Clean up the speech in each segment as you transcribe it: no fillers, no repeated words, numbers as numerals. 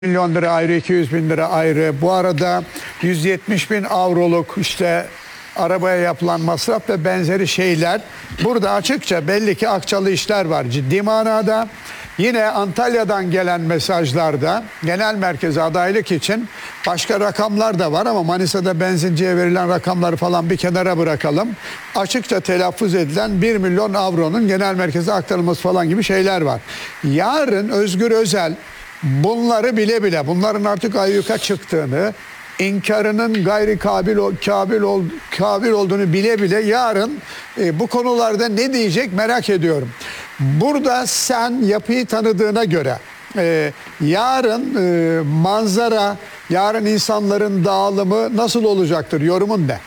milyon lira ayrı, 200 bin lira ayrı. Bu arada 170 bin avroluk işte arabaya yapılan masraf ve benzeri şeyler. Burada açıkça belli ki akçalı işler var ciddi manada. Yine Antalya'dan gelen mesajlarda genel merkeze adaylık için başka rakamlar da var ama Manisa'da benzinciye verilen rakamları falan bir kenara bırakalım. Açıkça telaffuz edilen 1 milyon avronun genel merkeze aktarılması falan gibi şeyler var. Yarın Özgür Özel bunları bile bile, bunların artık ayyuka çıktığını, inkarının gayri kabil olduğunu bile bile yarın bu konularda ne diyecek merak ediyorum. Burada sen yapıyı tanıdığına göre yarın manzara, yarın insanların dağılımı nasıl olacaktır? Yorumun ne?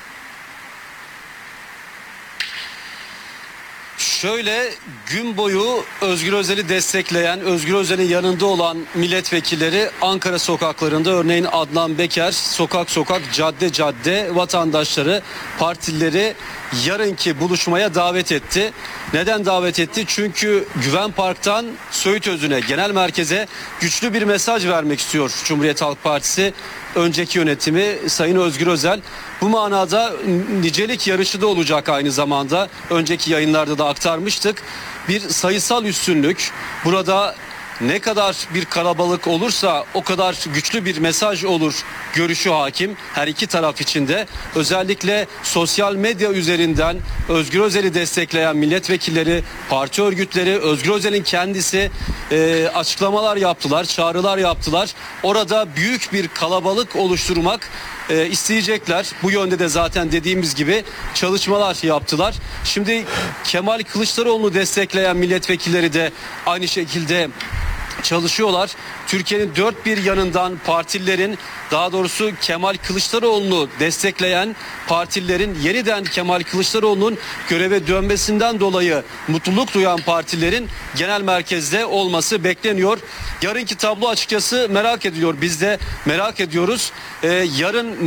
Şöyle, gün boyu Özgür Özel'i destekleyen, Özgür Özel'in yanında olan milletvekilleri Ankara sokaklarında, örneğin Adnan Beker sokak sokak, cadde cadde vatandaşları, partileri yarınki buluşmaya davet etti. Neden davet etti? Çünkü Güven Park'tan Söğüt Özü'ne, genel merkeze güçlü bir mesaj vermek istiyor Cumhuriyet Halk Partisi önceki yönetimi Sayın Özgür Özel. Bu manada nicelik yarışı da olacak aynı zamanda. Önceki yayınlarda da aktarmıştık. Bir sayısal üstünlük. Burada ne kadar bir kalabalık olursa o kadar güçlü bir mesaj olur görüşü hakim her iki taraf içinde. Özellikle sosyal medya üzerinden Özgür Özel'i destekleyen milletvekilleri, parti örgütleri, Özgür Özel'in kendisi açıklamalar yaptılar, çağrılar yaptılar. Orada büyük bir kalabalık oluşturmak isteyecekler. Bu yönde de zaten dediğimiz gibi çalışmalar yaptılar. Şimdi Kemal Kılıçdaroğlu'nu destekleyen milletvekilleri de aynı şekilde çalışıyorlar. Türkiye'nin dört bir yanından partilerin, daha doğrusu Kemal Kılıçdaroğlu'nu destekleyen partilerin, yeniden Kemal Kılıçdaroğlu'nun göreve dönmesinden dolayı mutluluk duyan partilerin genel merkezde olması bekleniyor. Yarınki tablo açıkçası merak ediliyor. Biz de merak ediyoruz. Yarın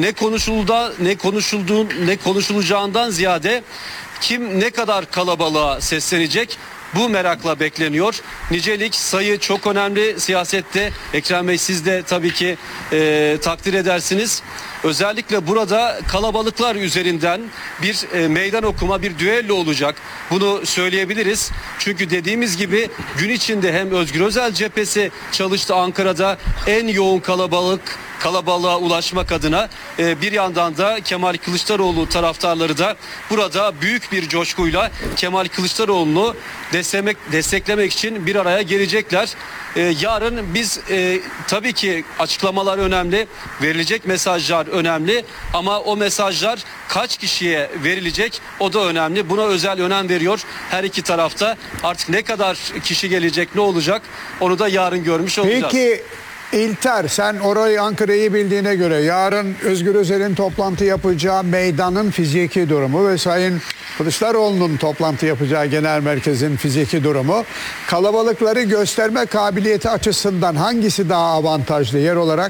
ne konuşulacağından ziyade kim ne kadar kalabalığa seslenecek? Bu merakla bekleniyor. Nicelik, sayı çok önemli siyasette. Ekrem Bey, siz de tabii ki takdir edersiniz. Özellikle burada kalabalıklar üzerinden bir meydan okuma, bir düello olacak. Bunu söyleyebiliriz. Çünkü dediğimiz gibi gün içinde hem Özgür Özel cephesi çalıştı Ankara'da, en yoğun kalabalığa ulaşmak adına, bir yandan da Kemal Kılıçdaroğlu taraftarları da burada büyük bir coşkuyla Kemal Kılıçdaroğlu'nu desteklemek için bir araya gelecekler. Yarın biz tabii ki açıklamalar önemli, verilecek mesajlar önemli ama o mesajlar kaç kişiye verilecek o da önemli. Buna özel önem veriyor her iki tarafta. Artık ne kadar kişi gelecek, ne olacak onu da yarın görmüş olacağız. Peki İlter, sen orayı, Ankara'yı bildiğine göre yarın Özgür Özel'in toplantı yapacağı meydanın fiziki durumu ve Sayın Kılıçdaroğlu'nun toplantı yapacağı genel merkezin fiziki durumu, kalabalıkları gösterme kabiliyeti açısından hangisi daha avantajlı yer olarak?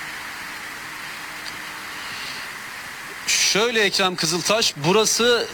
Şöyle Ekrem Kızıltaş, burası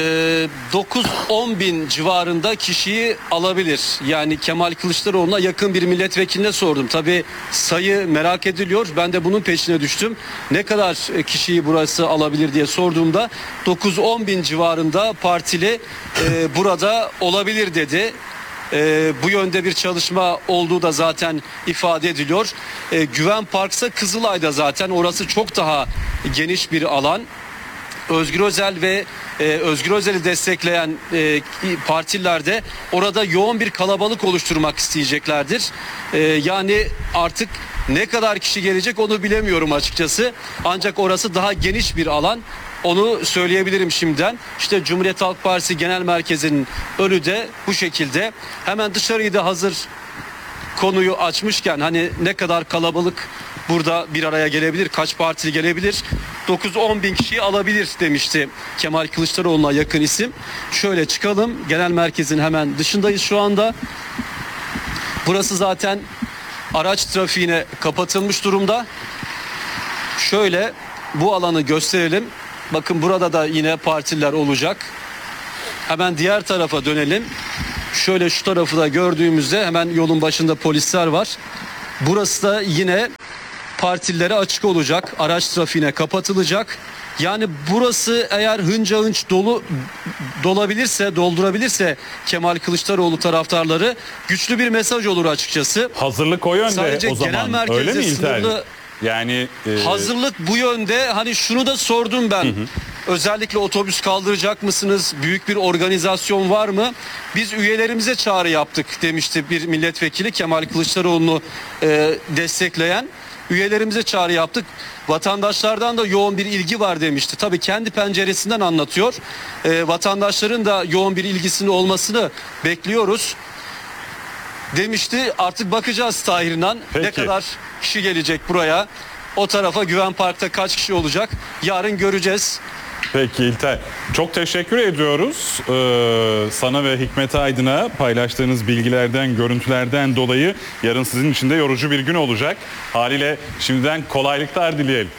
9-10 bin civarında kişiyi alabilir. Yani Kemal Kılıçdaroğlu'na yakın bir milletvekiline sordum. Tabii sayı merak ediliyor. Ben de bunun peşine düştüm. Ne kadar kişiyi burası alabilir diye sorduğumda 9-10 bin civarında partili burada olabilir dedi. Bu yönde bir çalışma olduğu da zaten ifade ediliyor. Güven Park'sa Kızılay'da zaten orası çok daha geniş bir alan. Özgür Özel ve Özgür Özel'i destekleyen partiler de orada yoğun bir kalabalık oluşturmak isteyeceklerdir. Yani artık ne kadar kişi gelecek onu bilemiyorum açıkçası. Ancak orası daha geniş bir alan. Onu söyleyebilirim şimdiden. İşte Cumhuriyet Halk Partisi Genel Merkezi'nin önü de bu şekilde. Hemen dışarıyı da hazır konuyu açmışken, hani ne kadar kalabalık burada bir araya gelebilir, kaç partili gelebilir, 9-10 bin kişiyi alabilir demişti Kemal Kılıçdaroğlu'na yakın isim. Şöyle çıkalım, genel merkezin hemen dışındayız şu anda. Burası zaten araç trafiğine kapatılmış durumda. Şöyle bu alanı gösterelim. Bakın burada da yine partiler olacak. Hemen diğer tarafa dönelim. Şöyle şu tarafı da gördüğümüzde hemen yolun başında polisler var. Burası da yine partilere açık olacak. Araç trafiğine kapatılacak. Yani burası eğer hınca hınç doldurabilirse Kemal Kılıçdaroğlu taraftarları güçlü bir mesaj olur açıkçası. Hazırlık o yönde Sadece o genel zaman. merkezde Öyle mi İlter? sınırlı- Yani Hazırlık bu yönde. Hani şunu da sordum ben. Özellikle otobüs kaldıracak mısınız? Büyük bir organizasyon var mı? Biz üyelerimize çağrı yaptık demişti bir milletvekili Kemal Kılıçdaroğlu'nu destekleyen. Üyelerimize çağrı yaptık. Vatandaşlardan da yoğun bir ilgi var demişti. Tabii kendi penceresinden anlatıyor. Vatandaşların da yoğun bir ilgisinin olmasını bekliyoruz demişti. Artık bakacağız Tahir İnan. Ne Peki. kadar kişi gelecek buraya. O tarafa Güven Park'ta kaç kişi olacak? Yarın göreceğiz. Peki İlter. Çok teşekkür ediyoruz sana ve Hikmet Aydın'a paylaştığınız bilgilerden, görüntülerden dolayı. Yarın sizin için de yorucu bir gün olacak. Haliyle şimdiden kolaylıklar dileyelim.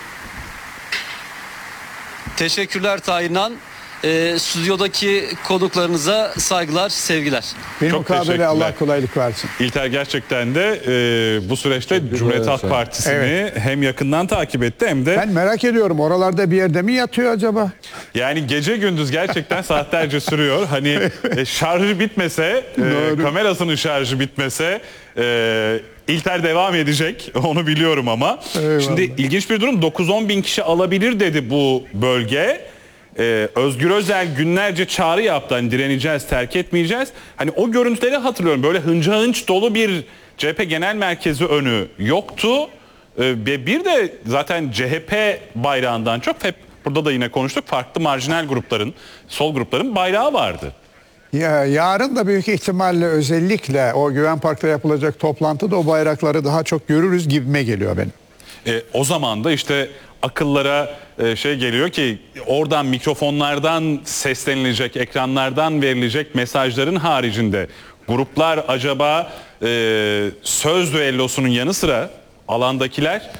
Teşekkürler Tahir İnan. Stüdyodaki konuklarınıza saygılar, sevgiler. Bir Çok mukabele teşekkürler. Allah kolaylık versin. İlter gerçekten de bu süreçte Cumhuriyet Halk Partisi'ni Evet. hem yakından takip etti hem de Ben merak ediyorum, oralarda bir yerde mi yatıyor acaba? yani gece gündüz gerçekten saatlerce sürüyor. Hani şarjı bitmese, kamerasının şarjı bitmese İlter devam edecek. Onu biliyorum ama. Eyvallah. Şimdi ilginç bir durum. 9-10 bin kişi alabilir dedi bu bölge. Özgür Özel günlerce çağrı yaptı. Hani direneceğiz, terk etmeyeceğiz. Hani o görüntüleri hatırlıyorum. Böyle hınca hınç dolu bir CHP Genel Merkezi önü yoktu. Ve bir de zaten CHP bayrağından çok, hep burada da yine konuştuk, farklı marjinal grupların, sol grupların bayrağı vardı. Ya, yarın da büyük ihtimalle özellikle o Güven Park'ta yapılacak toplantıda o bayrakları daha çok görürüz gibime geliyor benim. O zaman da işte akıllara şey geliyor ki oradan mikrofonlardan seslenilecek, ekranlardan verilecek mesajların haricinde gruplar acaba söz düellosunun yanı sıra alandakiler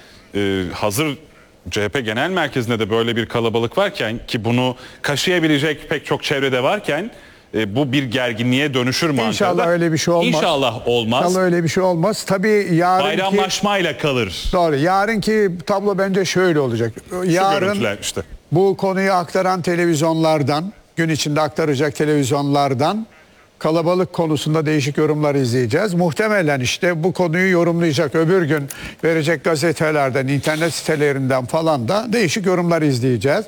hazır CHP Genel Merkezi'nde de böyle bir kalabalık varken, ki bunu kaşıyabilecek pek çok çevrede varken bu bir gerginliğe dönüşür mü İnşallah Ankara'da? öyle bir şey olmaz. İnşallah olmaz. İnşallah öyle bir şey olmaz. Tabii yarınki... Bayramlaşmayla kalır. Doğru. Yarınki tablo bence şöyle olacak. Yarın görüntüler işte. bu konuyu aktaran televizyonlardan, gün içinde aktaracak televizyonlardan kalabalık konusunda değişik yorumlar izleyeceğiz. Muhtemelen işte bu konuyu yorumlayacak, öbür gün verecek gazetelerden, internet sitelerinden falan da değişik yorumlar izleyeceğiz.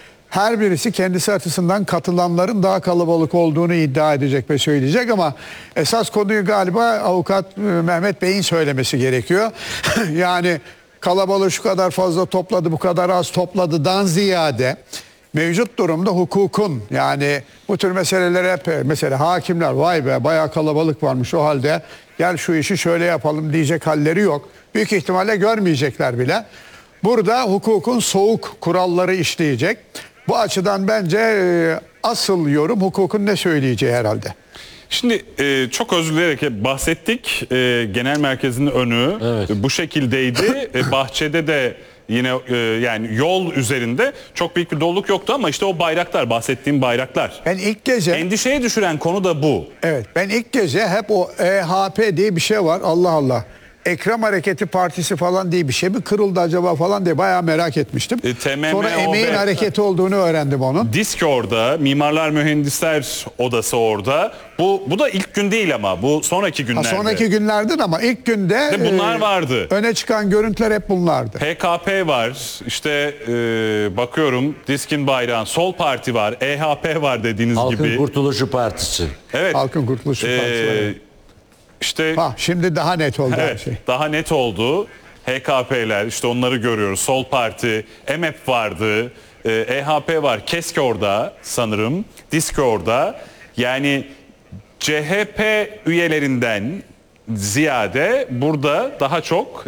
Her birisi kendisi açısından katılanların daha kalabalık olduğunu iddia edecek ve söyleyecek ama esas konuyu galiba avukat Mehmet Bey'in söylemesi gerekiyor. Yani kalabalık şu kadar fazla topladı, bu kadar az topladıdan ziyade mevcut durumda hukukun, yani bu tür meseleler hep mesela hakimler vay be bayağı kalabalık varmış, o halde gel şu işi şöyle yapalım diyecek halleri yok. Büyük ihtimalle görmeyecekler bile. Burada hukukun soğuk kuralları işleyecek. Bu açıdan bence asıl yorum hukukun ne söyleyeceği herhalde. Şimdi çok özür dileyerek bahsettik. Genel merkezin önü bu şekildeydi. Bahçede de yine yani yol üzerinde çok büyük bir doluluk yoktu ama işte o bayraklar, bahsettiğim bayraklar. Ben ilk gece Endişeye düşüren konu da bu. evet, ben ilk gece hep o EHP diye bir şey var, Allah Allah. Ekrem Hareketi Partisi falan diye bir şey mi kırıldı acaba falan diye bayağı merak etmiştim. TMMOB. Sonra emeğin hareketi olduğunu öğrendim onun. Disk orada, Mimarlar Mühendisler Odası orada. Bu da ilk gün değil ama bu sonraki günlerde. Sonraki günlerden ama ilk günde bunlar vardı. Öne çıkan görüntüler hep bunlardı. PKP var, işte bakıyorum Disk'in bayrağı, Sol Parti var, EHP var dediğiniz Halkın gibi. Kurtuluşu Partisi. Evet. Halkın Kurtuluşu Partisi var. İşte Şimdi daha net oldu her evet, şey. daha net oldu. HKP'ler, işte onları görüyoruz. Sol Parti, MHP vardı, EHP var, KESK orada sanırım, Disk orada. Yani CHP üyelerinden ziyade burada daha çok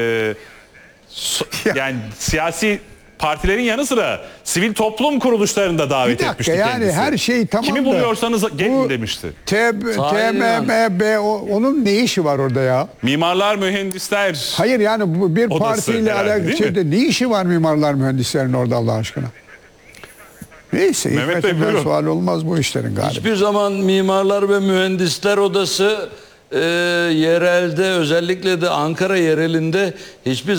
yani siyasi partilerin yanı sıra sivil toplum kuruluşlarında davet Bir dakika, etmişti yani kendisi. her şey tamam Kimi da buluyorsanız gelin bu demişti. TMMB onun ne işi var orada ya? Mimarlar, mühendisler. Hayır yani bu bir Odası partiyle herhalde, alakalı değil mi? şeyde ne işi var mimarlar mühendislerin orada Allah aşkına? Neyse, Mehmet Bey, hikmetinden buyurun. sual olmaz bu işlerin galiba. Hiçbir zaman Mimarlar ve Mühendisler Odası yerelde, özellikle de Ankara yerelinde hiçbir